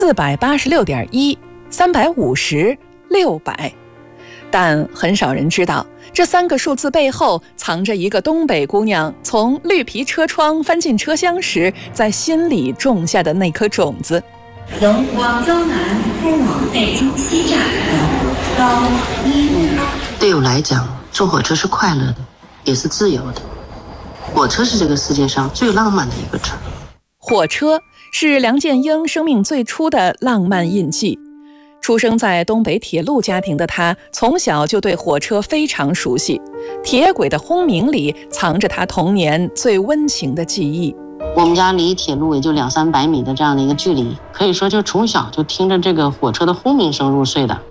486.1、350、600。但很少人知道，这3个数字背后藏着一个东北姑娘从绿皮车窗翻进车厢时，在心里种下的那颗种子。 由广州南开往北京西站高1。 对我来讲，坐火车是快乐的，也是自由的。火车是这个世界上最浪漫的一个车。 火车是梁建英生命最初的浪漫印记。出生在东北铁路家庭的他，从小就对火车非常熟悉，铁轨的轰鸣里藏着他童年最温情的记忆。 我们家离铁路也就200-300米的这样的一个距离，可以说就从小就听着这个火车的轰鸣声入睡的。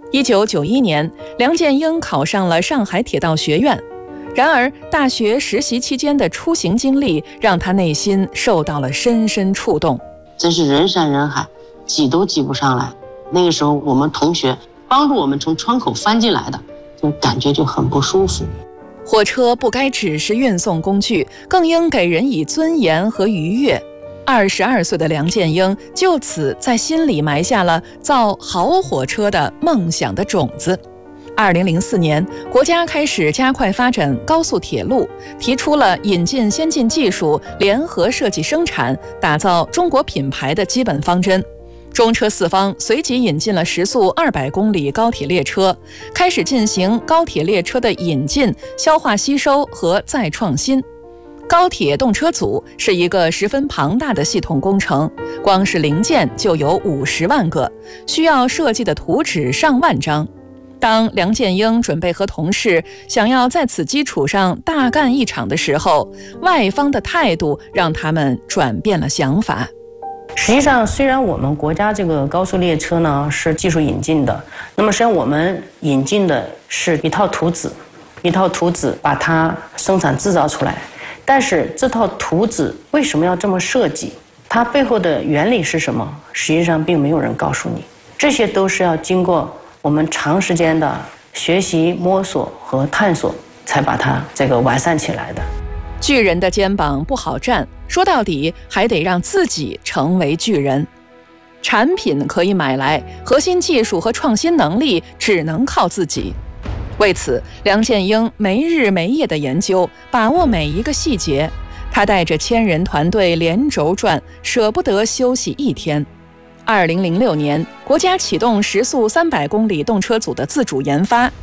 1991年，梁建英考上了上海铁道学院。然而，大学实习期间的出行经历让他内心受到了深深触动。 真是人山人海，挤都挤不上来。那个时候，我们同学帮助我们从窗口翻进来的，就感觉就很不舒服。 火车不该只是运送工具，更应给人以尊严和愉悦。22岁的梁建英就此在心里埋下了造好火车的梦想的种子。2004年，国家开始加快发展高速铁路，提出了引进先进技术、联合设计生产、打造中国品牌的基本方针。中车四方随即引进了时速200公里高铁列车，开始进行高铁列车的引进、消化吸收和再创新。高铁动车组是一个十分庞大的系统工程，光是零件就有50万个，需要设计的图纸上万张。当梁建英准备和同事想要在此基础上大干一场的时候，外方的态度让他们转变了想法。 实际上，虽然我们国家这个高速列车呢是技术引进的，那么实际上我们引进的是一套图纸把它生产制造出来。但是这套图纸为什么要这么设计？它背后的原理是什么？实际上并没有人告诉你，这些都是要经过我们长时间的学习、摸索和探索，才把它这个完善起来的。 巨人的肩膀不好站，说到底还得让自己成为巨人。产品可以买来，核心技术和创新能力只能靠自己。为此，梁建英没日没夜的研究，把握每一个细节。他带着1000人团队连轴转，舍不得休息一天。2006年，国家启动时速300公里动车组的自主研发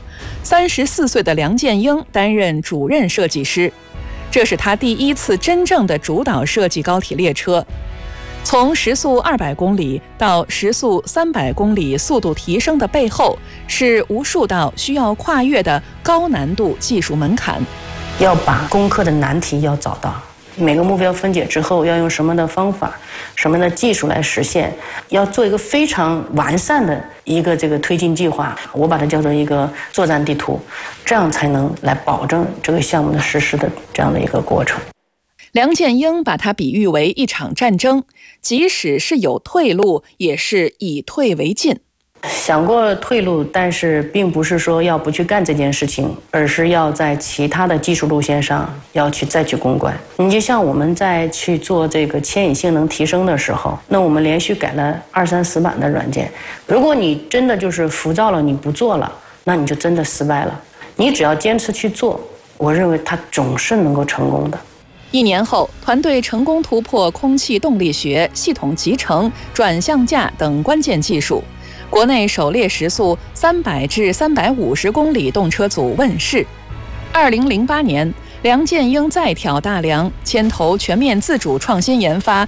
，34岁的梁建英担任主任设计师。这是他第一次真正的主导设计高铁列车。从时速200公里到时速300公里速度提升的背后，是无数道需要跨越的高难度技术门槛。 要把攻克的难题要找到，每个目标分解之后要用什么的方法、什么的技术来实现，要做一个非常完善的一个这个推进计划，我把它叫做一个作战地图，这样才能来保证这个项目的实施的这样的一个过程。 梁建英把它比喻为一场战争，即使是有退路，也是以退为进。 想过退路，但是并不是说要不去干这件事情，而是要在其他的技术路线上要再去攻关。你就像我们在去做这个牵引性能提升的时候，那我们连续改了20-30版的软件，如果你真的就是浮躁了，你不做了，那你就真的失败了。你只要坚持去做，我认为它总是能够成功的。 1年后，团队成功突破空气动力学、系统集成、转向架等关键技术，国内首列时速300至350公里动车组问世。2008年，梁建英再挑大梁，牵头全面自主创新研发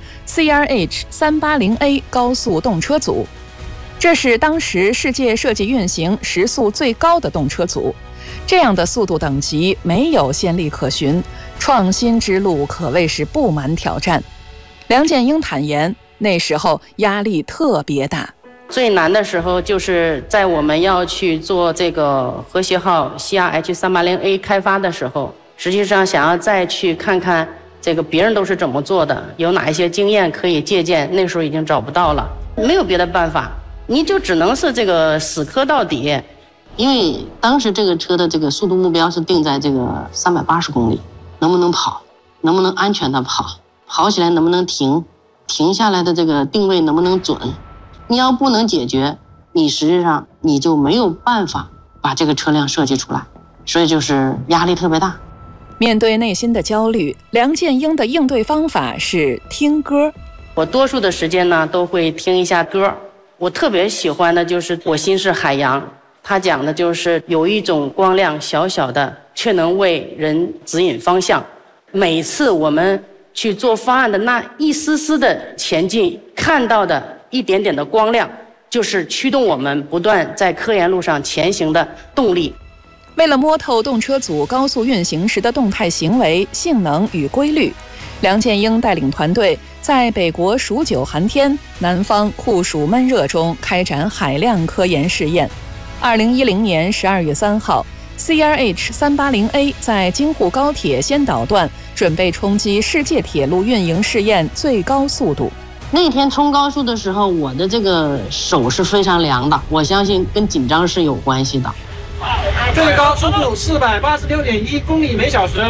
CRH380A 高速动车组。这是当时世界设计运行时速最高的动车组，这样的速度等级没有先例可循，创新之路可谓是布满挑战。梁建英坦言，那时候压力特别大。 最难的时候就是在我们要去做这个和谐号 CRH380A 开发的时候，实际上想要再去看看这个别人都是怎么做的，有哪一些经验可以借鉴，那时候已经找不到了，没有别的办法，你就只能是这个死磕到底。因为当时这个车的这个速度目标是定在这个380公里，能不能跑，能不能安全的跑，跑起来能不能停下来的这个定位能不能准， 你要不能解决，你实际上你就没有办法把这个车辆设计出来，所以就是压力特别大。 面对内心的焦虑，梁建英的应对方法是听歌。 我多数的时间呢都会听一下歌，我特别喜欢的就是《我心是海洋》，它讲的就是有一种光亮小小的，却能为人指引方向。每次我们去做方案的那一丝丝的前进，看到的一点点的光亮，就是驱动我们不断在科研路上前行的动力。 为了摸透动车组高速运行时的动态行为、性能与规律，梁建英带领团队在北国数9寒天、南方酷暑闷热中开展海量科研试验。2010年12月3号 ，CRH 380A 在京沪高铁先导段准备冲击世界铁路运营试验最高速度。 那天冲高速的时候，我的这个手是非常凉的，我相信跟紧张是有关系的。 最高速度486.1公里每小时，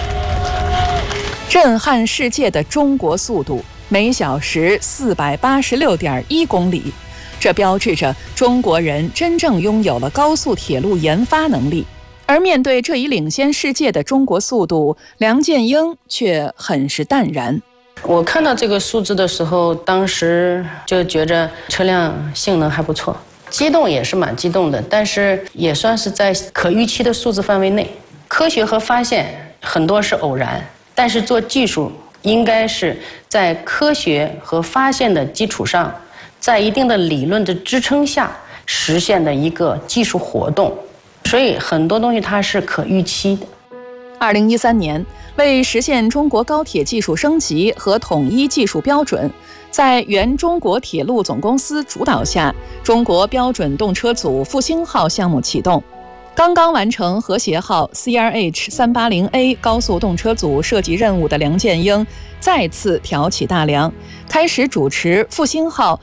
震撼世界的中国速度，每小时486.1公里。这标志着中国人真正拥有了高速铁路研发能力。而面对这一领先世界的中国速度，梁建英却很是淡然。 我看到这个数字的时候，当时就觉着车辆性能还不错，激动也是蛮激动的，但是也算是在可预期的数字范围内。科学和发现很多是偶然，但是做技术应该是在科学和发现的基础上，在一定的理论的支撑下实现的一个技术活动，所以很多东西它是可预期的。 2013年，为实现中国高铁技术升级和统一技术标准，在原中国铁路总公司主导下，中国标准动车组复兴号项目启动。刚刚完成和谐号 CRH 380A 高速动车组设计任务的梁建英再次挑起大梁，开始主持复兴号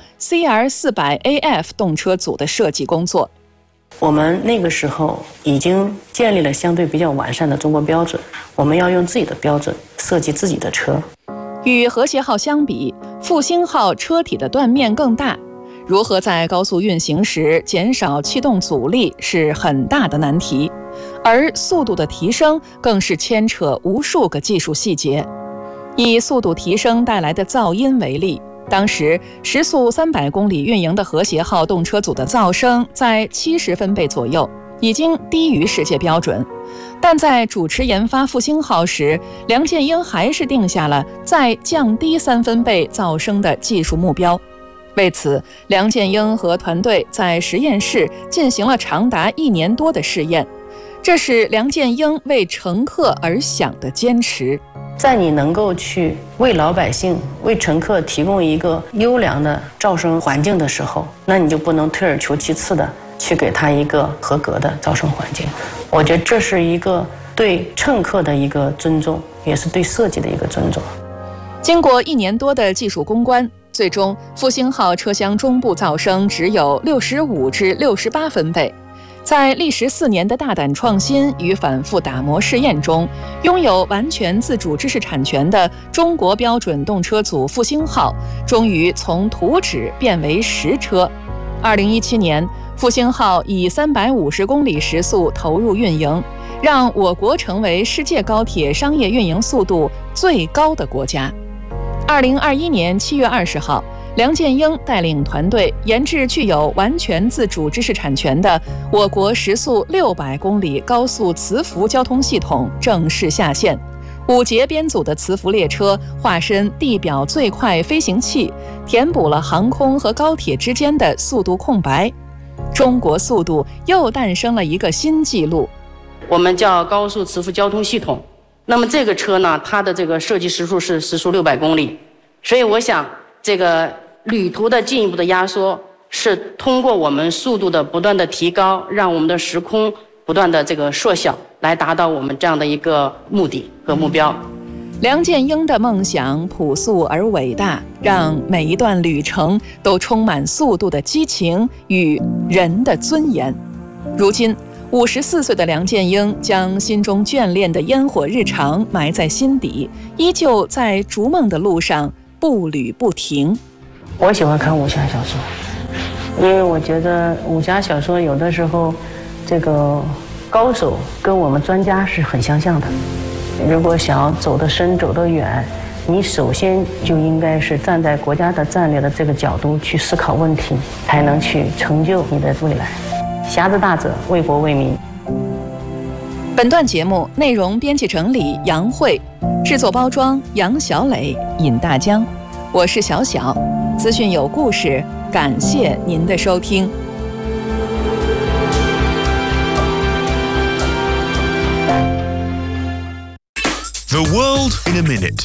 CR400AF 动车组的设计工作。 我们那个时候已经建立了相对比较完善的中国标准，我们要用自己的标准设计自己的车。 与和谐号相比，复兴号车体的断面更大，如何在高速运行时减少气动阻力是很大的难题，而速度的提升更是牵扯无数个技术细节。以速度提升带来的噪音为例，当时时速300公里运营的和谐号动车组的噪声在70分贝左右，已经低于世界标准。但在主持研发复兴号时，梁建英还是定下了再降低3分贝噪声的技术目标。为此，梁建英和团队在实验室进行了长达1年多的试验，这是梁建英为乘客而想的坚持。 在你能够去为老百姓、为乘客提供一个优良的噪声环境的时候，那你就不能退而求其次的去给他一个合格的噪声环境。我觉得这是一个对乘客的一个尊重，也是对设计的一个尊重。 经过1年多的技术攻关，最终复兴号车厢中部噪声只有65至68分贝。在历时4年的大胆创新与反复打磨试验中，拥有完全自主知识产权的中国标准动车组复兴号终于从图纸变为实车。2017年，复兴号以350公里时速投入运营，让我国成为世界高铁商业运营速度最高的国家。2021年7月20号，梁建英带领团队研制具有完全自主知识产权的我国时速600公里高速磁浮交通系统正式下线。5节编组的磁浮列车化身地表最快飞行器，填补了航空和高铁之间的速度空白。中国速度又诞生了一个新纪录， 我们叫高速磁浮交通系统。那么这个车呢，它的这个设计时速是时速600公里，所以我想这个旅途的进一步的压缩是通过我们速度的不断的提高，让我们的时空不断的这个缩小，来达到我们这样的一个目的和目标。 梁建英的梦想朴素而伟大，让每一段旅程都充满速度的激情与人的尊严。如今54岁的梁建英将心中眷恋的烟火日常埋在心底，依旧在逐梦的路上步履不停。 我喜欢看武侠小说， 因为我觉得武侠小说有的时候，这个高手跟我们专家是很相像的。如果想要走得深、走得远，你首先就应该是站在国家的战略的这个角度去思考问题，才能去成就你的未来。侠之大者，为国为民。 本段节目内容编辑整理杨慧，制作包装杨小磊、尹大江，我是小小，资讯有故事，感谢您的收听。 The world in a minute。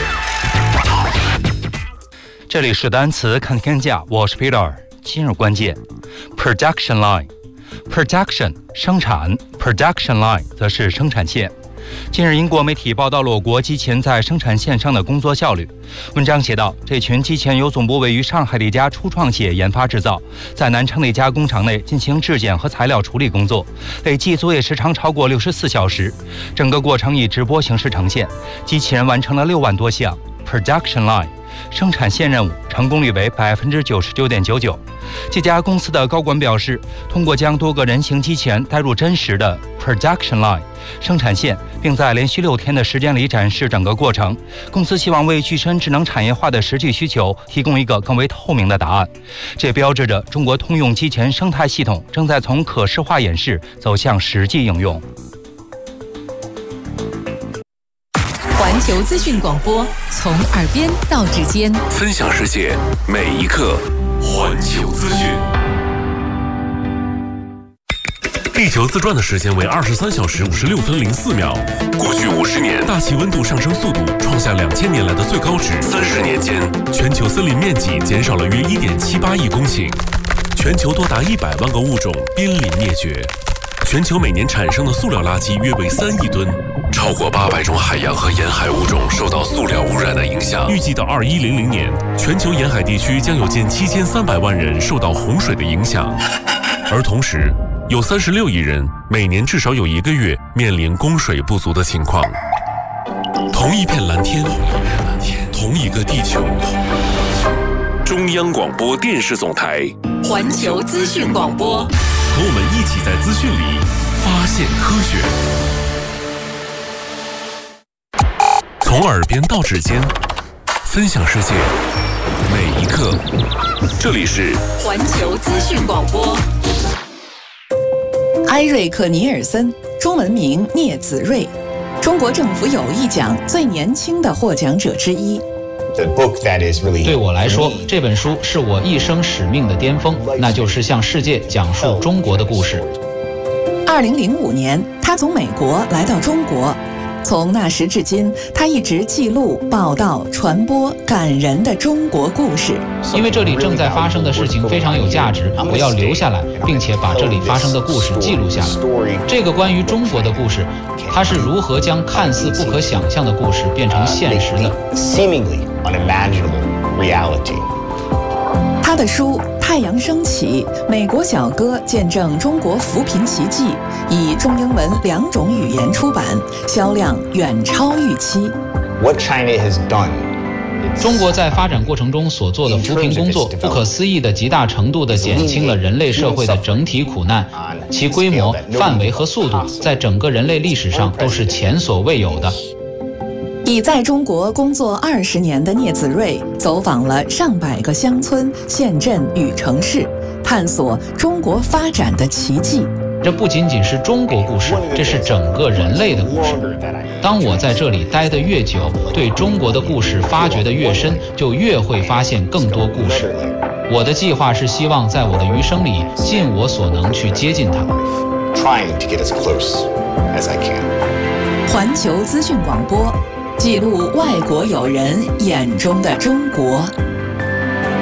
这里是单词看天价，我是 Peter。今日关键 ：production line。production 生产 ，production line 则是生产线。近日，英国媒体报道了我国机钳在生产线上的工作效率。文章写道，这群机钳由总部位于上海的一家初创企业研发制造，在南昌的一家工厂内进行质检和材料处理工作，累计作业时长超过64小时。整个过程以直播形式呈现，机器人完成了6万多项 production line 生产线任务，成功率为99.99%。这家公司的高管表示，通过将多个人形机器人带入真实的 production line 生产线，并在连续6天的时间里展示整个过程，公司希望为具身智能产业化的实际需求提供一个更为透明的答案。这标志着中国通用机器人生态系统正在从可视化演示走向实际应用。 环球资讯广播，从耳边到指尖， 分享世界每一刻。环球资讯。地球自转的时间为23小时56分04秒。过去50年，大气温度上升速度创下2000年来的最高值。30年间，全球森林面积减少了约1.78亿公顷，全球多达100万个物种濒临灭绝。全球每年产生的塑料垃圾约为3亿吨，超过800种海洋和沿海物种受到塑料污染的影响。预计到2100年，全球沿海地区将有近7300万人受到洪水的影响，而同时，有36亿人每年至少有1个月面临供水不足的情况。同一片蓝天，同一个地球。中央广播电视总台， 环球资讯广播。 和我们一起在资讯里发现科学，从耳边到指尖，分享世界每一刻。这里是环球资讯广播。 埃瑞克·尼尔森，中文名聂子睿，中国政府友谊奖最年轻的获奖者之一。 对我来说，这本书是我一生使命的巅峰，那就是向世界讲述中国的故事。 2005年，他从美国来到中国，从那时至今，他一直记录、报道、传播感人的中国故事。 因为这里正在发生的事情非常有价值，我要留下来，并且把这里发生的故事记录下来。这个关于中国的故事，它是如何将看似不可想象的故事变成现实的。 他的书《太阳升起》《美国小哥见证中国扶贫奇迹》以中英文2种语言出版，销量远超预期。 中国在发展过程中所做的扶贫工作，不可思议的极大程度地减轻了人类社会的整体苦难，其规模、范围和速度，在整个人类历史上都是前所未有的。 已在中国工作20年的聂子睿走访了上百个乡村、县镇与城市，探索中国发展的奇迹。 这不仅仅是中国故事，这是整个人类的故事。当我在这里待得越久，对中国的故事发掘得越深，就越会发现更多故事。我的计划是希望在我的余生里尽我所能去接近它。 环球资讯广播，记录外国友人眼中的中国。